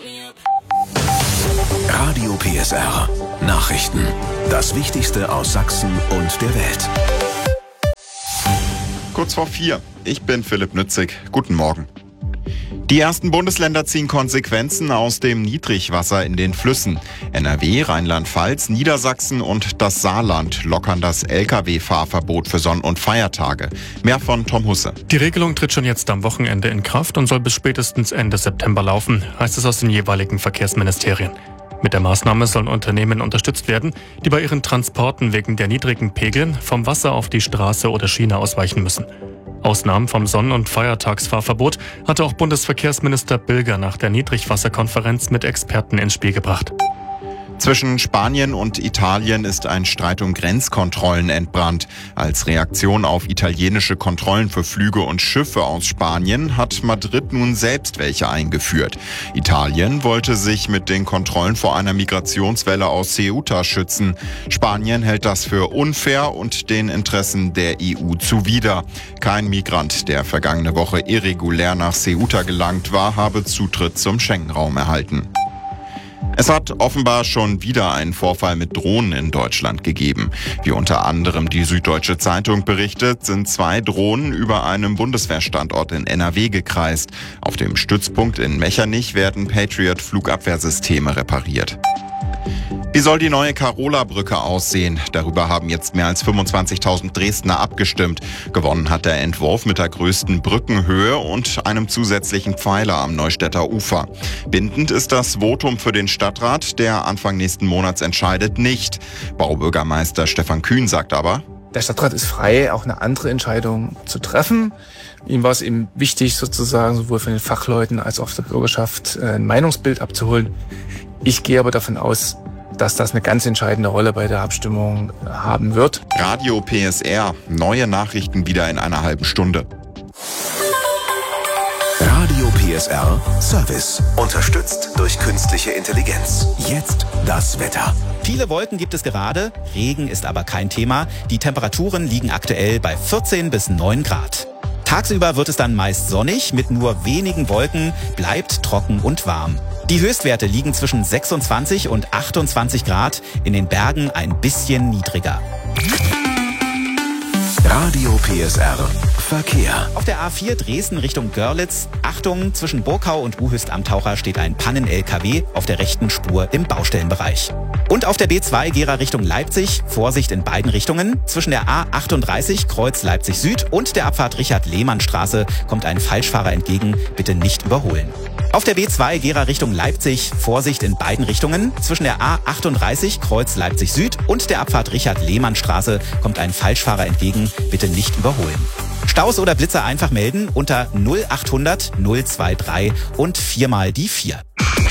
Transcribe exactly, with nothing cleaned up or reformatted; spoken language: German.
Radio P S R. Nachrichten. Das Wichtigste aus Sachsen und der Welt. Kurz vor vier. Ich bin Philipp Nützig. Guten Morgen. Die ersten Bundesländer ziehen Konsequenzen aus dem Niedrigwasser in den Flüssen. N R W, Rheinland-Pfalz, Niedersachsen und das Saarland lockern das L K W-Fahrverbot für Sonn- und Feiertage. Mehr von Tom Husse. Die Regelung tritt schon jetzt am Wochenende in Kraft und soll bis spätestens Ende September laufen, heißt es aus den jeweiligen Verkehrsministerien. Mit der Maßnahme sollen Unternehmen unterstützt werden, die bei ihren Transporten wegen der niedrigen Pegel vom Wasser auf die Straße oder Schiene ausweichen müssen. Ausnahmen vom Sonn- und Feiertagsfahrverbot hatte auch Bundesverkehrsminister Bilger nach der Niedrigwasserkonferenz mit Experten ins Spiel gebracht. Zwischen Spanien und Italien ist ein Streit um Grenzkontrollen entbrannt. Als Reaktion auf italienische Kontrollen für Flüge und Schiffe aus Spanien hat Madrid nun selbst welche eingeführt. Italien wollte sich mit den Kontrollen vor einer Migrationswelle aus Ceuta schützen. Spanien hält das für unfair und den Interessen der E U zuwider. Kein Migrant, der vergangene Woche irregulär nach Ceuta gelangt war, habe Zutritt zum Schengen-Raum erhalten. Es hat offenbar schon wieder einen Vorfall mit Drohnen in Deutschland gegeben. Wie unter anderem die Süddeutsche Zeitung berichtet, sind zwei Drohnen über einem Bundeswehrstandort in N R W gekreist. Auf dem Stützpunkt in Mechernich werden Patriot-Flugabwehrsysteme repariert. Wie soll die neue Karola-Brücke aussehen? Darüber haben jetzt mehr als fünfundzwanzigtausend Dresdner abgestimmt. Gewonnen hat der Entwurf mit der größten Brückenhöhe und einem zusätzlichen Pfeiler am Neustädter Ufer. Bindend ist das Votum für den Stadtrat, der Anfang nächsten Monats entscheidet, nicht. Baubürgermeister Stefan Kühn sagt aber: Der Stadtrat ist frei, auch eine andere Entscheidung zu treffen. Ihm war es eben wichtig, sozusagen sowohl von den Fachleuten als auch der Bürgerschaft ein Meinungsbild abzuholen. Ich gehe aber davon aus, dass das eine ganz entscheidende Rolle bei der Abstimmung haben wird. Radio P S R. Neue Nachrichten wieder in einer halben Stunde. Radio P S R Service. Unterstützt durch künstliche Intelligenz. Jetzt das Wetter. Viele Wolken gibt es gerade, Regen ist aber kein Thema. Die Temperaturen liegen aktuell bei vierzehn bis neun Grad. Tagsüber wird es dann meist sonnig, mit nur wenigen Wolken, bleibt trocken und warm. Die Höchstwerte liegen zwischen sechsundzwanzig und achtundzwanzig Grad, in den Bergen ein bisschen niedriger. Radio P S R Verkehr. Auf der A vier Dresden Richtung Görlitz, Achtung, zwischen Burkau und Buhüst am Taucher steht ein Pannen-L K W auf der rechten Spur im Baustellenbereich. Und auf der B zwei Gera Richtung Leipzig, Vorsicht in beiden Richtungen. Zwischen der A achtunddreißig Kreuz Leipzig Süd und der Abfahrt Richard-Lehmann-Straße kommt ein Falschfahrer entgegen, bitte nicht überholen. Auf der B zwei Gera Richtung Leipzig, Vorsicht in beiden Richtungen. Zwischen der A achtunddreißig Kreuz Leipzig Süd und der Abfahrt Richard-Lehmann-Straße kommt ein Falschfahrer entgegen, bitte nicht überholen. Staus oder Blitzer einfach melden unter null achthundert null drei drei und viermal die vier.